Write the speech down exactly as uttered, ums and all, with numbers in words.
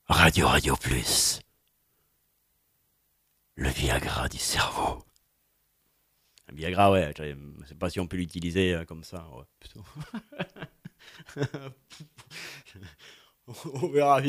Radio Radio Plus. Le Viagra du cerveau. Un Viagra, ouais, je sais pas si on peut l'utiliser euh, comme ça. Ouais, plutôt. On verra